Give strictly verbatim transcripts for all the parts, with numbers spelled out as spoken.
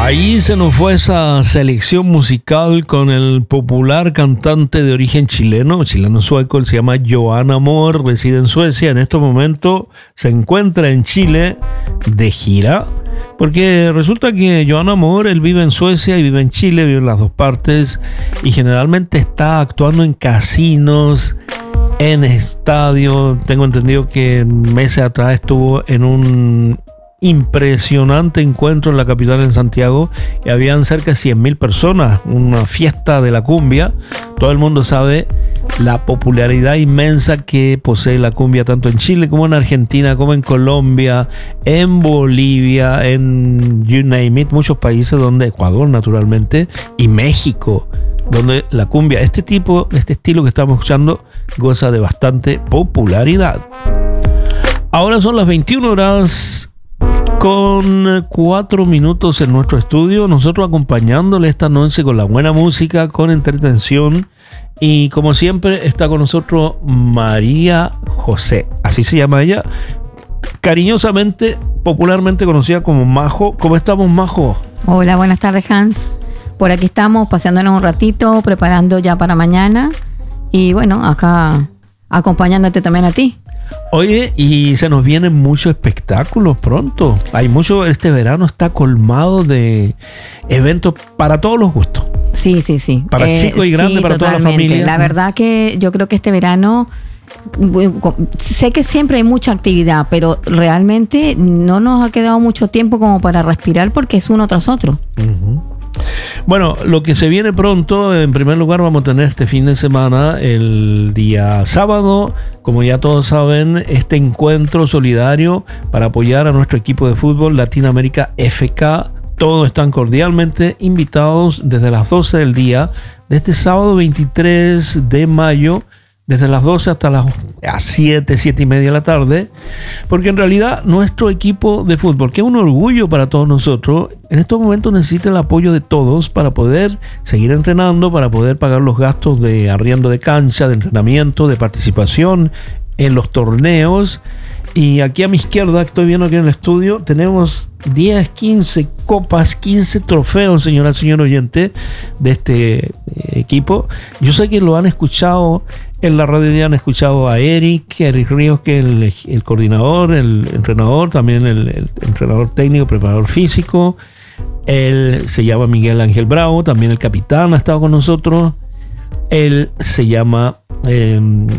Ahí se nos fue esa selección musical con el popular cantante de origen chileno, chileno sueco, él se llama Johan Amor, reside en Suecia, en este momento se encuentra en Chile de gira, porque resulta que Johan Amor, él vive en Suecia y vive en Chile, vive en las dos partes y generalmente está actuando en casinos, en estadios. Tengo entendido que meses atrás estuvo en un impresionante encuentro en la capital, en Santiago, y habían cerca de cien mil personas, una fiesta de la cumbia. Todo el mundo sabe la popularidad inmensa que posee la cumbia tanto en Chile como en Argentina, como en Colombia, en Bolivia, en you name it, muchos países, donde Ecuador naturalmente, y México, donde la cumbia, este tipo, este estilo que estamos escuchando, goza de bastante popularidad. Ahora son las veintiuna horas con cuatro minutos en nuestro estudio, nosotros acompañándole esta noche con la buena música, con entretención, y como siempre está con nosotros María José, así se llama ella, cariñosamente, popularmente conocida como Majo. ¿Cómo estamos, Majo? Hola, buenas tardes, Hans. Por aquí estamos paseándonos un ratito, preparando ya para mañana, y bueno, acá acompañándote también a ti. Oye, y se nos vienen muchos espectáculos pronto. Hay mucho, este verano está colmado de eventos para todos los gustos. Sí, sí, sí. Para eh, chicos y grandes, sí, para toda la familia. La verdad que yo creo que este verano, sé que siempre hay mucha actividad, pero realmente no nos ha quedado mucho tiempo como para respirar porque es uno tras otro. Uh-huh. Bueno, lo que se viene pronto, en primer lugar vamos a tener este fin de semana, el día sábado, como ya todos saben, este encuentro solidario para apoyar a nuestro equipo de fútbol Latinoamérica F K. Todos están cordialmente invitados desde las doce del día, de este sábado veintitrés de mayo, desde las doce hasta las siete, siete y media de la tarde, porque en realidad nuestro equipo de fútbol, que es un orgullo para todos nosotros, en estos momentos necesita el apoyo de todos para poder seguir entrenando, para poder pagar los gastos de arriendo de cancha, de entrenamiento, de participación en los torneos. Y aquí a mi izquierda, que estoy viendo aquí en el estudio, tenemos diez, quince copas, quince trofeos, señora, señor oyente, de este eh, equipo. Yo sé que lo han escuchado en la radio, ya han escuchado a Eric, Eric Ríos, que es el, el coordinador, el entrenador, también el, el entrenador técnico, preparador físico. Él se llama Miguel Ángel Bravo, también el capitán ha estado con nosotros. Él se llama Eh,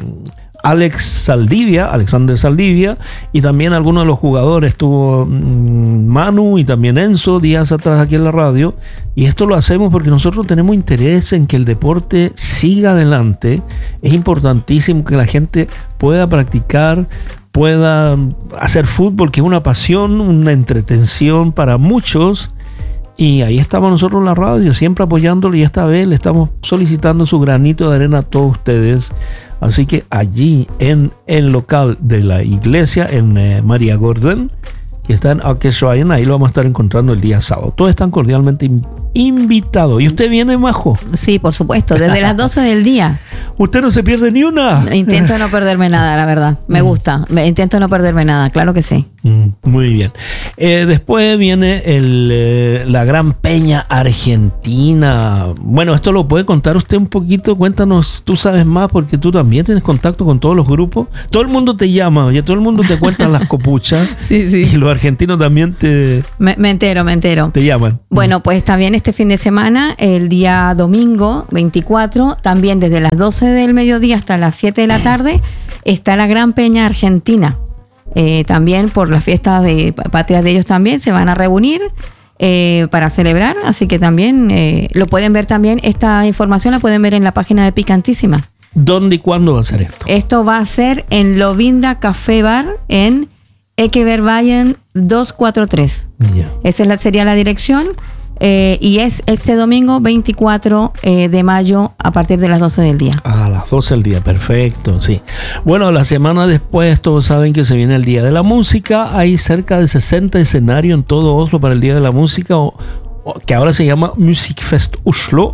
Alex Saldivia, Alexander Saldivia, y también algunos de los jugadores, estuvo mmm, Manu y también Enzo días atrás aquí en la radio, y esto lo hacemos porque nosotros tenemos interés en que el deporte siga adelante. Es importantísimo que la gente pueda practicar, pueda hacer fútbol, que es una pasión, una entretención para muchos. Y ahí estamos nosotros en la radio, siempre apoyándolo, y esta vez le estamos solicitando su granito de arena a todos ustedes. Así que allí en el local de la iglesia, en eh, María Gordon, que está en Akerswaien, ahí lo vamos a estar encontrando el día sábado. Todos están cordialmente invitados. ¿Y usted viene, Majo? Sí, por supuesto, desde las doce del día. ¿Usted no se pierde ni una? Intento no perderme nada, la verdad. Me gusta. Intento no perderme nada, claro que sí. Muy bien. Eh, después viene el, eh, la Gran Peña Argentina. Bueno, esto lo puede contar usted un poquito. Cuéntanos, tú sabes más porque tú también tienes contacto con todos los grupos. Todo el mundo te llama, oye, todo el mundo te cuenta las copuchas. Sí, sí. Y los argentinos también te... Me, me entero, me entero. Te llaman. Bueno, pues también este fin de semana, el día domingo veinticuatro, también desde las doce del mediodía hasta las siete de la tarde, está la Gran Peña Argentina. Eh, también por las fiestas de patrias de ellos también se van a reunir eh, para celebrar, así que también eh, lo pueden ver también, esta información la pueden ver en la página de Picantísimas. ¿Dónde y cuándo va a ser esto? Esto va a ser en Lovinda Café Bar en Ekebervayen doscientos cuarenta y tres. Yeah. Esa es la, sería la dirección. Eh, y es este domingo veinticuatro eh, de mayo a partir de las doce del día. A las doce del día, perfecto, sí. Bueno, la semana después todos saben que se viene el Día de la Música. Hay cerca de sesenta escenarios en todo Oslo para el Día de la Música, o, o, que ahora se llama Musikfest Oslo.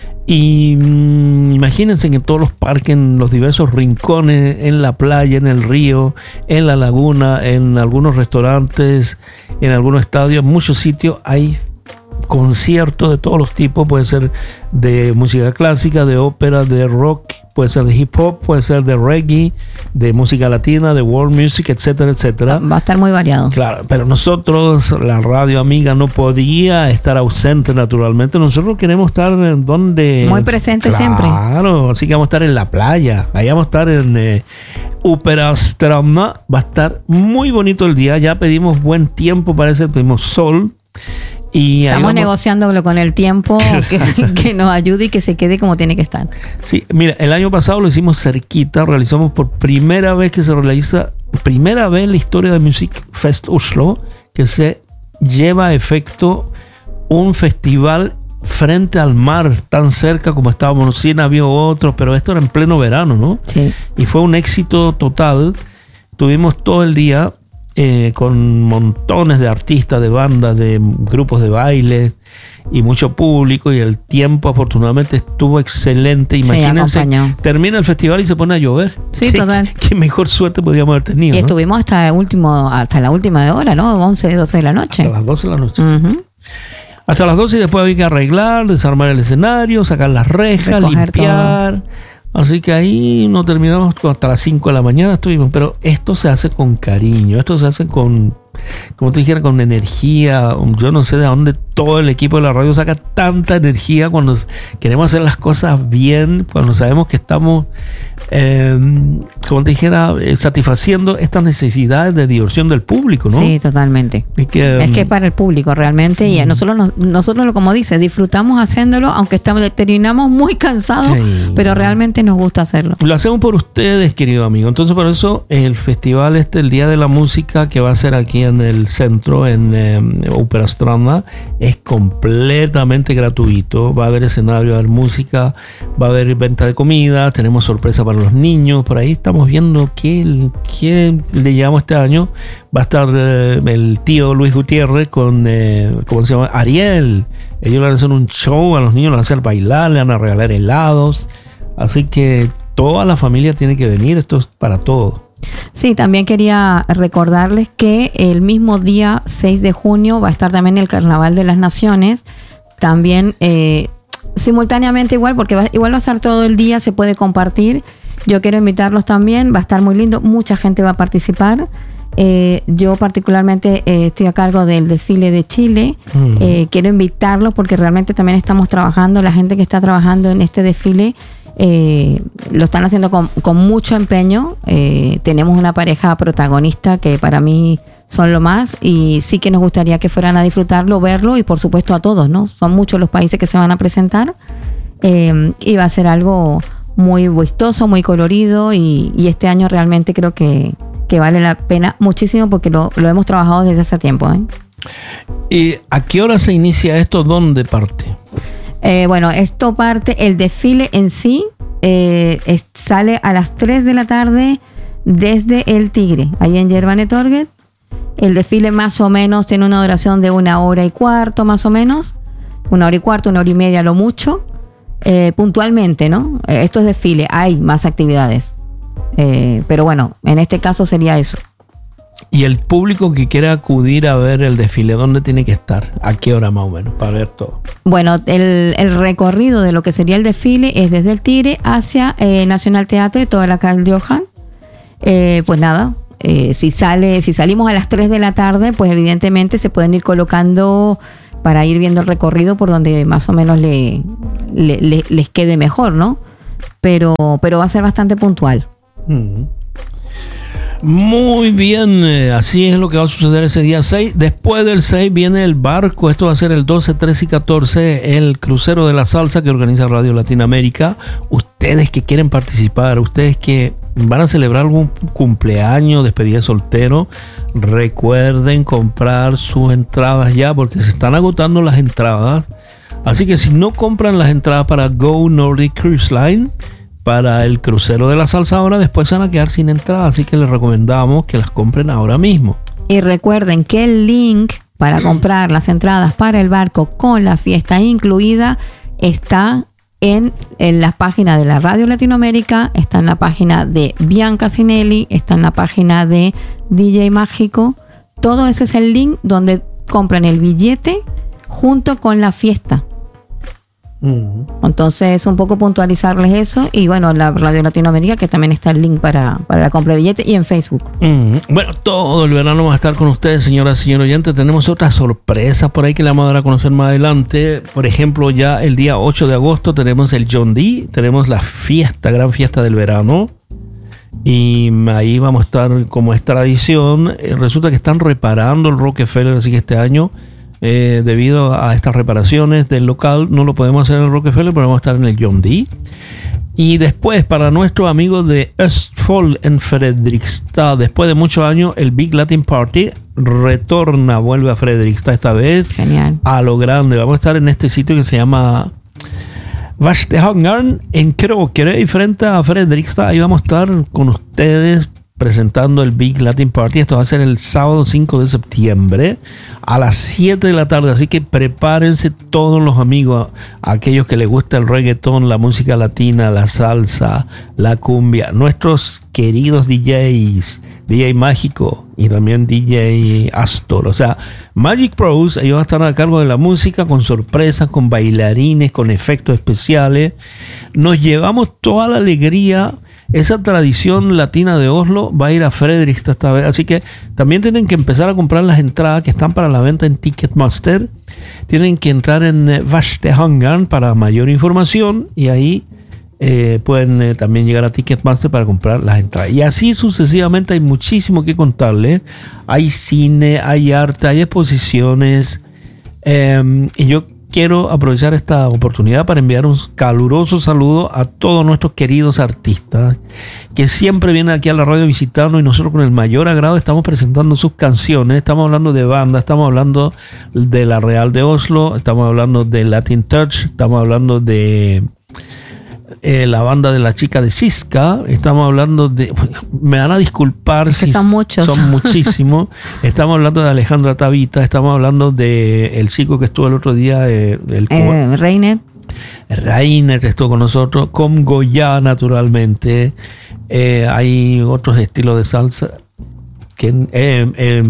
Y mmm, imagínense que en todos los parques, en los diversos rincones, en la playa, en el río, en la laguna, en algunos restaurantes, en algunos estadios, en muchos sitios hay conciertos de todos los tipos, puede ser de música clásica, de ópera, de rock, puede ser de hip hop, puede ser de reggae, de música latina, de world music, etcétera, etcétera. Va a estar muy variado. Claro, pero nosotros, la radio amiga, no podía estar ausente naturalmente. Nosotros queremos estar en donde... Muy presente claro, siempre. Claro, así que vamos a estar en la playa. Ahí vamos a estar en eh, Uperastrama. Va a estar muy bonito el día. Ya pedimos buen tiempo, parece, pedimos sol. Y estamos vamos... negociándolo con el tiempo que, que nos ayude y que se quede como tiene que estar. Sí, mira, el año pasado lo hicimos cerquita, realizamos por primera vez que se realiza, primera vez en la historia de Music Fest Oslo, que se lleva a efecto un festival frente al mar, tan cerca como estábamos. Sí, había otros, pero esto era en pleno verano, ¿no? Sí. Y fue un éxito total. Tuvimos todo el día Eh, con montones de artistas, de bandas, de grupos de baile y mucho público, y el tiempo afortunadamente estuvo excelente. Imagínense, sí, termina el festival y se pone a llover. Sí, ¿Qué, total. Qué mejor suerte podíamos haber tenido. Y ¿no? estuvimos hasta el último, hasta la última hora, ¿no? once, doce de la noche. Hasta las doce de la noche. Uh-huh. Hasta las doce, y después había que arreglar, desarmar el escenario, sacar las rejas, recoger limpiar. Todo. Así que ahí no terminamos hasta las cinco de la mañana estuvimos, pero esto se hace con cariño, esto se hace con, como te dijera, con energía. Yo no sé de dónde todo el equipo de la radio saca tanta energía cuando queremos hacer las cosas bien, cuando sabemos que estamos, eh, como te dijera, eh, satisfaciendo estas necesidades de diversión del público, ¿no? Sí, totalmente. Es que, es que es para el público realmente, y nosotros, nos, nosotros como dices, disfrutamos haciéndolo, aunque estamos, terminamos muy cansados, sí, pero realmente nos gusta hacerlo. Lo hacemos por ustedes, querido amigo. Entonces, por eso el festival este, el Día de la Música, que va a ser aquí en el centro, en eh, Uperastranda, es completamente gratuito. Va a haber escenario, va a haber música, va a haber venta de comida, tenemos sorpresa para los niños. Por ahí estamos viendo qué, qué le llamamos este año. Va a estar eh, el tío Luis Gutiérrez con, eh, ¿cómo se llama? Ariel. Ellos le van a hacer un show a los niños, le van a hacer bailar, le van a regalar helados. Así que toda la familia tiene que venir, esto es para todos. Sí, también quería recordarles que el mismo día seis de junio va a estar también el Carnaval de las Naciones, también eh, simultáneamente igual, porque va, igual va a estar todo el día, se puede compartir. Yo quiero invitarlos también, va a estar muy lindo, mucha gente va a participar. Eh, yo particularmente eh, estoy a cargo del desfile de Chile. Mm. Eh, quiero invitarlos porque realmente también estamos trabajando, la gente que está trabajando en este desfile Eh, lo están haciendo con, con mucho empeño. Eh, tenemos una pareja protagonista que para mí son lo más, y sí que nos gustaría que fueran a disfrutarlo, verlo, y por supuesto a todos, ¿no? Son muchos los países que se van a presentar, eh, y va a ser algo muy vistoso, muy colorido, y, y este año realmente creo que, que vale la pena muchísimo porque lo, lo hemos trabajado desde hace tiempo, ¿eh? ¿Y a qué hora se inicia esto? ¿Dónde parte? Eh, bueno, esto parte, el desfile en sí eh, es, sale a las tres de la tarde desde El Tigre, ahí en Yerbanetorget. El desfile más o menos tiene una duración de una hora y cuarto, más o menos. Una hora y cuarto, una hora y media, lo mucho. Eh, puntualmente, ¿no? Eh, esto es desfile, hay más actividades. Eh, pero bueno, en este caso sería eso. Y el público que quiera acudir a ver el desfile, ¿dónde tiene que estar? ¿A qué hora más o menos? Para ver todo. Bueno, el, el recorrido de lo que sería el desfile es desde El Tigre hacia eh, National Theatre, toda la calle Johan. Eh, pues nada, eh, si sale, si salimos a las tres de la tarde, pues evidentemente se pueden ir colocando para ir viendo el recorrido por donde más o menos le, le, le, les quede mejor, ¿no? Pero, pero va a ser bastante puntual. Mm. Muy bien, eh, así es lo que va a suceder ese día seis. Después del seis viene el barco. Esto va a ser el doce, trece y catorce, el crucero de la salsa que organiza Radio Latinoamérica. Ustedes que quieren participar, ustedes que van a celebrar algún cumpleaños, despedida de soltero, recuerden comprar sus entradas ya, porque se están agotando las entradas. Así que si no compran las entradas para Go Nordic Cruise Line, para el crucero de la salsa ahora, después se van a quedar sin entrada, así que les recomendamos que las compren ahora mismo. Y recuerden que el link para comprar las entradas para el barco con la fiesta incluida está en, en la página de la Radio Latinoamérica, está en la página de Bianca Sinelli, está en la página de D J Mágico. Todo ese es el link donde compran el billete junto con la fiesta. Uh-huh. Entonces, un poco puntualizarles eso. Y bueno, la Radio Latinoamérica, que también está el link para, para la compra de billetes, y en Facebook. Uh-huh. Bueno, todo el verano vamos a estar con ustedes, señoras y señores oyentes. Tenemos otras sorpresas por ahí que le vamos a dar a conocer más adelante. Por ejemplo, ya el día ocho de agosto tenemos el John D. Tenemos la fiesta, gran fiesta del verano. Y ahí vamos a estar, como es tradición. Eh, resulta que están reparando el Rockefeller, así que este año, Eh, debido a estas reparaciones del local, no lo podemos hacer en el Rockefeller, pero vamos a estar en el John D. Y después, para nuestros amigos de Østfold en Fredrikstad, después de muchos años, el Big Latin Party retorna, vuelve a Fredrikstad esta vez. Genial. A lo grande. Vamos a estar en este sitio que se llama Vastehangaren en Krokerøy, frente a Fredrikstad. Ahí vamos a estar con ustedes presentando el Big Latin Party. Esto va a ser el sábado cinco de septiembre a las siete de la tarde, así que prepárense todos los amigos, aquellos que les gusta el reggaetón, la música latina, la salsa, la cumbia, nuestros queridos D Js, D J Mágico y también D J Astor, o sea, Magic Pros. Ellos van a estar a cargo de la música, con sorpresas, con bailarines, con efectos especiales. Nos llevamos toda la alegría. Esa tradición latina de Oslo va a ir a Fredrikstad esta vez. Así que también tienen que empezar a comprar las entradas que están para la venta en Ticketmaster. Tienen que entrar en Vastehangaren para mayor información. Y ahí eh, pueden eh, también llegar a Ticketmaster para comprar las entradas. Y así sucesivamente hay muchísimo que contarles. Hay cine, hay arte, hay exposiciones. Eh, y yo quiero aprovechar esta oportunidad para enviar un caluroso saludo a todos nuestros queridos artistas que siempre vienen aquí a la radio a visitarnos, y nosotros con el mayor agrado estamos presentando sus canciones. Estamos hablando de banda, estamos hablando de La Real de Oslo, estamos hablando de Latin Touch, estamos hablando de eh, la banda de la chica de Siska, estamos hablando de... Me van a disculpar es que si son muchos. Son muchísimos. Estamos hablando de Alejandra Tavita, estamos hablando de el chico que estuvo el otro día, eh, el eh, Reiner. Reiner estuvo con nosotros, con Goya, naturalmente. Eh, hay otros estilos de salsa. Que, eh, eh,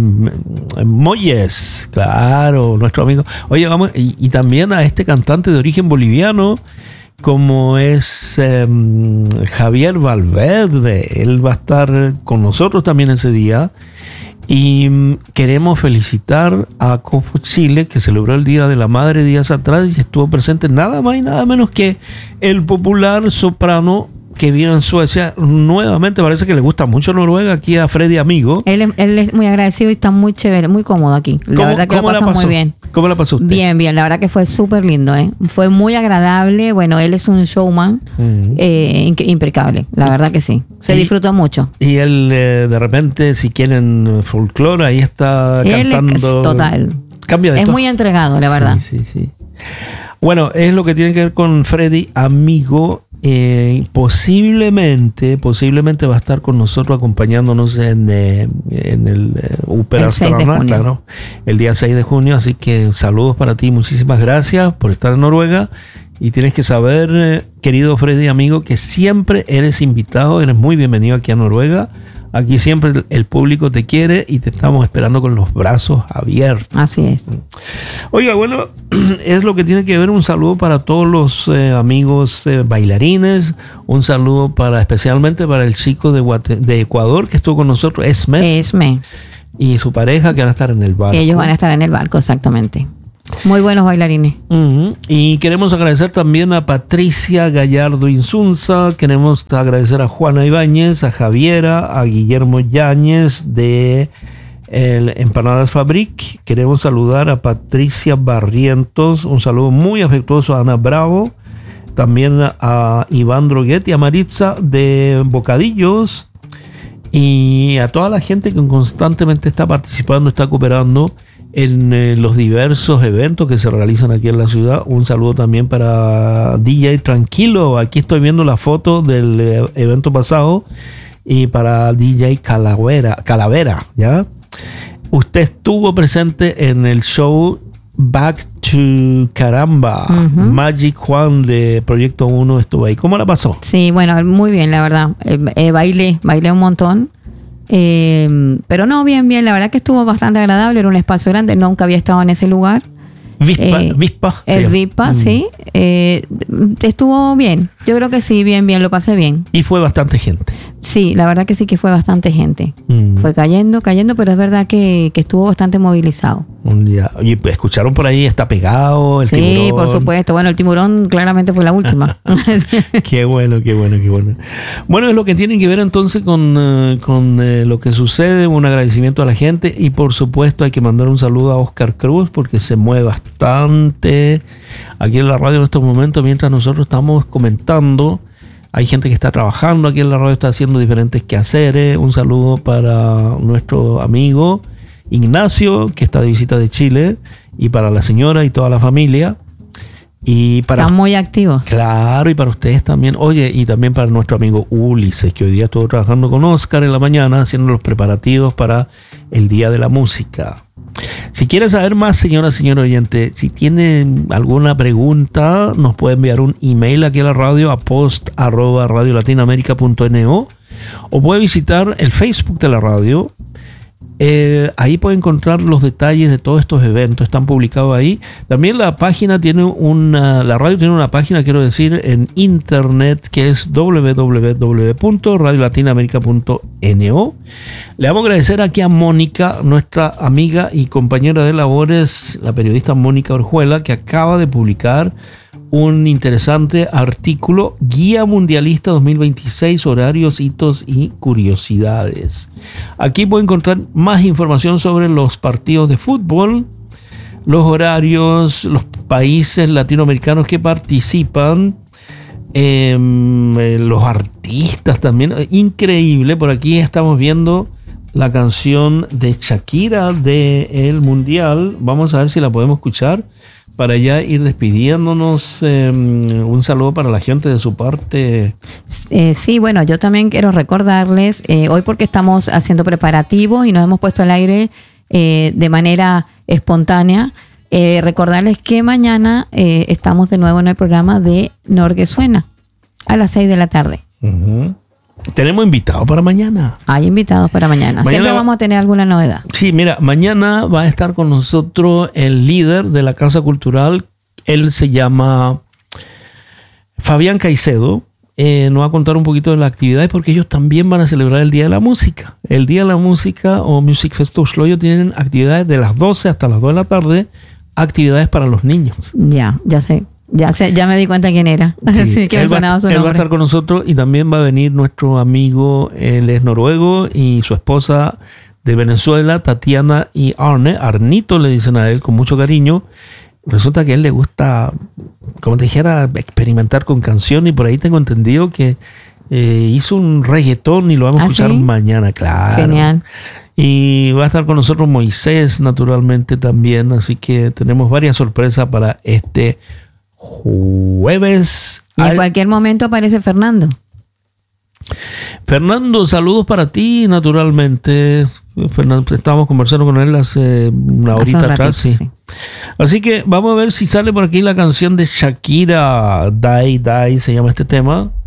Moyes, claro, nuestro amigo. Oye, vamos, y, y también a este cantante de origen boliviano, como es eh, Javier Valverde. Él va a estar con nosotros también ese día. Y mm, queremos felicitar a Cofo Chile, que celebró el Día de la Madre días atrás y estuvo presente nada más y nada menos que el popular soprano que vive en Suecia. Nuevamente parece que le gusta mucho Noruega, aquí a Freddy Amigo. Él, él es muy agradecido y está muy chévere, muy cómodo aquí. La verdad que lo pasa muy bien. ¿Cómo la pasó usted? Bien, bien. La verdad que fue súper lindo, ¿eh? Fue muy agradable. Bueno, él es un showman uh-huh. eh, imp- impecable. La verdad que sí. Se y, disfrutó mucho. Y él, eh, de repente, si quieren folclore, ahí está él cantando. Es total. Cambia de Es to- muy entregado, la verdad. Sí, sí, sí. Bueno, es lo que tiene que ver con Freddy Amigo. Eh, posiblemente, posiblemente va a estar con nosotros acompañándonos en, eh, en el eh, Opera Strana, claro, el día seis de junio. Así que saludos para ti, muchísimas gracias por estar en Noruega. Y tienes que saber, eh, querido Freddy Amigo, que siempre eres invitado, eres muy bienvenido aquí a Noruega. Aquí siempre el público te quiere y te estamos esperando con los brazos abiertos. Así es. Oiga, bueno, es lo que tiene que ver. Un saludo para todos los eh, amigos eh, bailarines. Un saludo para especialmente para el chico de, Guate- de Ecuador que estuvo con nosotros, Esme. Esme. Y su pareja que van a estar en el barco. Ellos van a estar en el barco, exactamente. Muy buenos bailarines. Uh-huh. Y queremos agradecer también a Patricia Gallardo Insunza. Queremos agradecer a Juana Ibáñez, a Javiera, a Guillermo Yáñez de el Empanadas Fabric. Queremos saludar a Patricia Barrientos. Un saludo muy afectuoso a Ana Bravo. También a Iván Droguet y a Maritza de Bocadillos. Y a toda la gente que constantemente está participando, está cooperando en eh, los diversos eventos que se realizan aquí en la ciudad. Un saludo también para D J Tranquilo. Aquí estoy viendo la foto del eh, evento pasado. Y para D J Calavera, Calavera, ¿ya? Usted estuvo presente en el show Back to Caramba. Uh-huh. Magic Juan de Proyecto uno estuvo ahí. ¿Cómo la pasó? Sí, bueno, muy bien, la verdad. Eh, eh, bailé, bailé un montón. Eh, pero no, bien, bien. La verdad que estuvo bastante agradable. Era un espacio grande. Nunca había estado en ese lugar. Vispa, Eh, Vispa. el sí. Vispa, Mm. sí. Eh, estuvo bien. Yo creo que sí, bien, bien, lo pasé bien. Y fue bastante gente. Sí, la verdad que sí que fue bastante gente. Mm. Fue cayendo, cayendo, pero es verdad que, que estuvo bastante movilizado. Un día. Oye, pues, escucharon por ahí, está pegado el Sí, tiburón. por supuesto. Bueno, el tiburón claramente fue la última. Qué bueno, qué bueno, qué bueno. Bueno, es lo que tienen que ver entonces con, eh, con eh, lo que sucede, un agradecimiento a la gente y por supuesto hay que mandar un saludo a Oscar Cruz porque se mueve bastante aquí en la radio en estos momentos mientras nosotros estamos comentando. Hay gente que está trabajando aquí en la radio, está haciendo diferentes quehaceres. Un saludo para nuestro amigo Ignacio, que está de visita de Chile, y para la señora y toda la familia. Y para Están muy activos. Claro, y para ustedes también. Oye, y también para nuestro amigo Ulises, que hoy día estuvo trabajando con Oscar en la mañana, haciendo los preparativos para el Día de la Música. Si quieren saber más, señora, señor oyente, si tienen alguna pregunta, nos puede enviar un email aquí a la radio a post arroba radio latinoamérica punto no o puede visitar el Facebook de la radio. Eh, ahí puede encontrar los detalles de todos estos eventos, están publicados ahí. También la página tiene una, la radio tiene una página, quiero decir, en internet que es doble u doble u doble u punto radio latinoamérica punto no. Le vamos a agradecer aquí a Mónica, nuestra amiga y compañera de labores, la periodista Mónica Orjuela, que acaba de publicar un interesante artículo, Guía Mundialista dos mil veintiséis, horarios, hitos y curiosidades. Aquí puede encontrar más información sobre los partidos de fútbol, los horarios, los países latinoamericanos que participan, eh, los artistas también. Increíble, por aquí estamos viendo la canción de Shakira del Mundial. Vamos a ver si la podemos escuchar para ya ir despidiéndonos. Eh, un saludo para la gente de su parte. Eh, sí, bueno, yo también quiero recordarles, eh, hoy porque estamos haciendo preparativos y nos hemos puesto al aire eh, de manera espontánea, eh, recordarles que mañana eh, estamos de nuevo en el programa de Norgue Suena a las seis de la tarde. Uh-huh. Tenemos invitados para mañana. Hay invitados para mañana. Mañana Siempre va- vamos a tener alguna novedad. Sí, mira, mañana va a estar con nosotros el líder de la Casa Cultural. Él se llama Fabián Caicedo. Eh, nos va a contar un poquito de las actividades porque ellos también van a celebrar el Día de la Música. El Día de la Música o Music Fest Oslo, ellos tienen actividades de las doce hasta las dos de la tarde, actividades para los niños. Ya, ya sé. Ya sé, ya me di cuenta quién era. Sí, que me él, va, sonaba su él va a nombre. estar con nosotros y también va a venir nuestro amigo, él es noruego y su esposa de Venezuela, Tatiana y Arne, Arnito le dicen a él con mucho cariño. Resulta que a él le gusta, como te dijera, experimentar con canciones y por ahí tengo entendido que eh, hizo un reggaetón y lo vamos a ¿Ah, escuchar sí? mañana, claro. Genial. Y va a estar con nosotros Moisés naturalmente también, así que tenemos varias sorpresas para este jueves. Y en Al- cualquier momento aparece Fernando. Fernando, saludos para ti, naturalmente. Fernando, estábamos conversando con él hace una Hace horita un atrás. ratito, Sí. sí. Así que vamos a ver si sale por aquí la canción de Shakira, Die Die, se llama este tema.